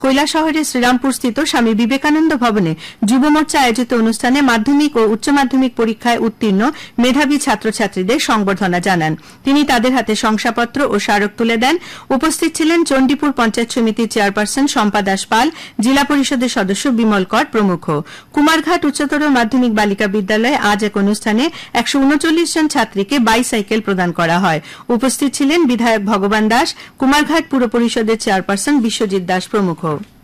কৈলাসহরের শ্রীরামপুরস্থিত স্বামী বিবেকানন্দ ভবনে যুব মোর্চা আয়োজিত অনুষ্ঠানে মাধ্যমিক ও উচ্চ মাধ্যমিক পরীক্ষায় উত্তীর্ণ মেধাবী ছাত্রছাত্রীদের সংবর্ধনা জানান। তিনি তাদের হাতে শংসাপত্র ও স্মারক তুলে দেন। উপস্থিত ছিলেন চণ্ডীপুর পঞ্চায়েত সমিতির চেয়ারপারসন শম্পা দাস পাল, জেলা পরিষদের সদস্য বিমল কর প্রমুখ। কুমারঘাট উচ্চতর মাধ্যমিক বালিকা বিদ্যালয়ে আজ এক অনুষ্ঠানে 139 জন ছাত্রীকে বাইসাইকেল প্রদান করা হয়। উপস্থিত ছিলেন বিধায়ক ভগবান দাস, কুমারঘাট পুর পরিষদের চেয়ারপারসন বিশ্বজিৎ দাস প্রমুখ।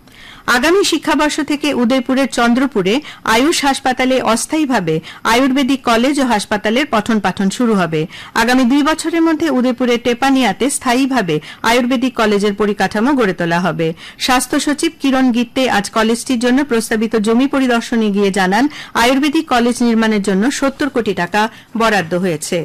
আগামী শিক্ষাবর্ষ থেকে উদয়পুরের চন্দ্রপুরে আয়ুষ হাসপাতালে অস্থায়ীভাবে আয়ুর্বেদিক কলেজ ও হাসপাতালের পঠন পাঠন শুরু হবে। আগামী 2 বছরের মধ্যে উদয়পুরের টেপানিয়াতে স্থায়ীভাবে আয়ুর্বেদিক কলেজের পরিকাঠামো গড়ে তোলা হবে। স্বাস্থ্য সচিব কিরণ গিত্তে আজ কলেজটির জন্য প্রস্তাবিত জমি পরিদর্শনে গিয়ে জানান, আয়ুর্বেদিক কলেজ নির্মাণের জন্য 70 কোটি টাকা বরাদ্দ হয়েছে।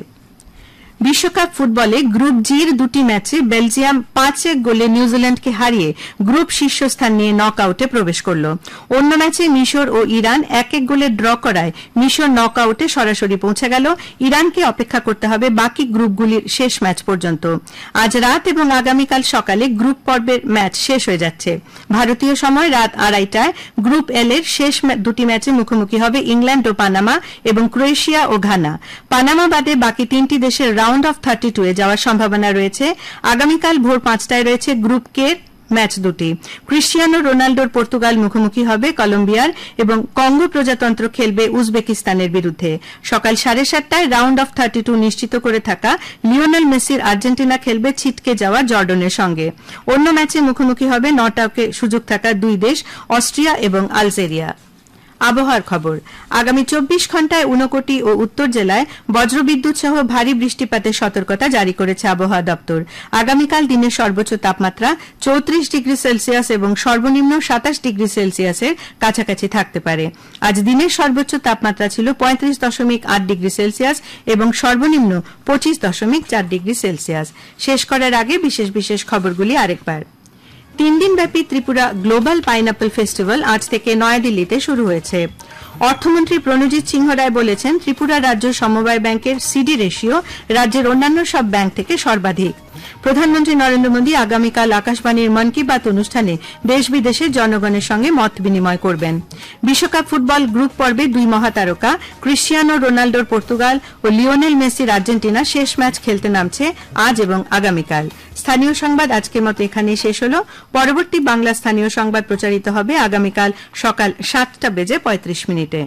বিশ্বকাপ ফুটবলে গ্রুপ জির 2টি ম্যাচে বেলজিয়াম 5-1 গোলে নিউজিল্যান্ডকে হারিয়ে গ্রুপ শীর্ষস্থান নিয়ে নক আউটে প্রবেশ করল। অন্য ম্যাচে মিশর ও ইরান 1-1 গোলে ড্র করায় মিশর নক আউটে সরাসরি পৌঁছে গেল। ইরানকে অপেক্ষা করতে হবে বাকি গ্রুপগুলির শেষ ম্যাচ পর্যন্ত। আজ রাত এবং আগামীকাল সকালে গ্রুপ পর্বের ম্যাচ শেষ হয়ে যাচ্ছে। ভারতীয় সময় রাত 2:30টায় গ্রুপ এল এর শেষ 2টি ম্যাচে মুখোমুখি হবে ইংল্যান্ড ও পানামা এবং ক্রোয়েশিয়া ও ঘানা। পানামা বাদে বাকি 3টি দেশের রাউন্ড অফ 32 এ যাওয়ার সম্ভাবনা রয়েছে। আগামীকাল ভোর 5টায় রয়েছে গ্রুপ কে ম্যাচ 2টি। ক্রিস্টিয়ানো রোনাল্ডোর পর্তুগাল মুখোমুখি হবে কলম্বিয়ার এবং কঙ্গো প্রজাতন্ত্র খেলবে উজবেকিস্তানের বিরুদ্ধে। সকাল 7:30টায় রাউন্ড অফ 32 নিশ্চিত করে থাকা লিওনেল মেসির আর্জেন্টিনা খেলবে ছিটকে যাওয়া জর্ডনের সঙ্গে। অন্য ম্যাচে মুখোমুখি হবে নট আউটে সুযোগ থাকা 2 দেশ অস্ট্রিয়া এবং আলজেরিয়া। আবহাওয়ার খবর। আগামী 24 ঘণ্টায় ঊনকোটি ও উত্তর জেলায় বজ্রবিদ্যুৎ সহ ভারী বৃষ্টিপাতের সতর্কতা জারি করেছে আবহাওয়া দপ্তর। আগামীকাল দিনের সর্বোচ্চ তাপমাত্রা 34 ডিগ্রি সেলসিয়াস এবং সর্বনিম্ন 27 ডিগ্রি সেলসিয়াসের কাছাকাছি থাকতে পারে। আজ দিনের সর্বোচ্চ তাপমাত্রা ছিল 35.8 ডিগ্রি সেলসিয়াস এবং সর্বনিম্ন 25.4 ডিগ্রি সেলসিয়াস। শেষ করার আগে বিশেষ বিশেষ খবরগুলি আরেকবার। 3 দিনব্যাপী ত্রিপুরা গ্লোবাল পাইনঅ্যাপল ফেস্টিভ্যাল আজ থেকে নয়াদিল্লিতে শুরু হয়েছে। অর্থমন্ত্রী প্রণজিৎ সিংহ রায় বলেছেন, ত্রিপুরা রাজ্য সমবায় ব্যাংকের সিডি রেশিও রাজ্যের অন্যান্য সব ব্যাংক থেকে সর্বাধিক। প্রধানমন্ত্রী নরেন্দ্র মোদী আগামীকাল আকাশবাণীর মন কি বাত অনুষ্ঠানে দেশ বিদেশের জনগণের সঙ্গে মত বিনিময় করবেন। বিশ্বকাপ ফুটবল গ্রুপ পর্বে 2 মহাতারকা ক্রিস্টিয়ানো রোনাল্ডোর পর্তুগাল ও লিওনেল মেসির আর্জেন্টিনা শেষ ম্যাচ খেলতে নামছে আজ এবং আগামীকাল। স্থানীয় সংবাদ আজকের মতো এখানেই শেষ হল। পরবর্তী বাংলা স্থানীয় সংবাদ প্রচারিত হবে আগামীকাল সকাল 7:35।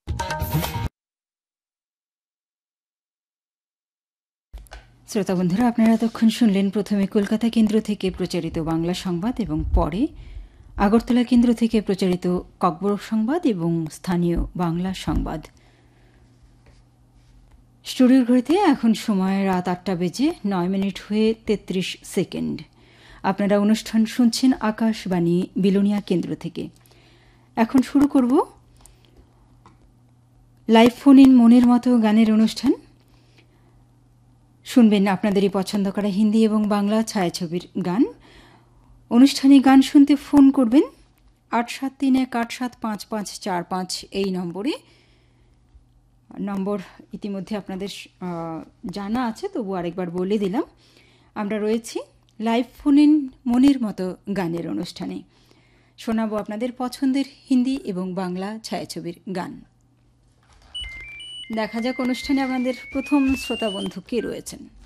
শ্রোতা বন্ধুরা, আপনারা এতক্ষণ শুনলেন প্রথমে কলকাতা কেন্দ্র থেকে প্রচারিত বাংলা সংবাদ এবং পরে আগরতলা কেন্দ্র থেকে প্রচারিত ককবরক সংবাদ এবং স্থানীয় বাংলা সংবাদ। স্টুডিওর ঘড়িতে এখন সময় রাত 8:09 হয়ে 33 সেকেন্ড। আপনারা অনুষ্ঠান শুনছেন আকাশবাণী বিলোনিয়া কেন্দ্র থেকে। এখন শুরু করব লাইভ ফোন ইন মনের মতো গানের অনুষ্ঠান। শুনবেন আপনাদেরই পছন্দ করা হিন্দি এবং বাংলা ছায়াছবির গান। অনুষ্ঠানে গান শুনতে ফোন করবেন 8731875545 এই নম্বরে। নম্বর ইতিমধ্যে আপনাদের জানা আছে, তবু আরেকবার বলে দিলাম। আমরা রয়েছি লাইভ ফোন ইন মনের মতো গানের অনুষ্ঠানে। শোনাবো আপনাদের পছন্দের হিন্দি এবং বাংলা ছায়াছবির গান। দেখা যাক অনুষ্ঠানে আপনাদের প্রথম শ্রোতা বন্ধু কে রয়েছেন।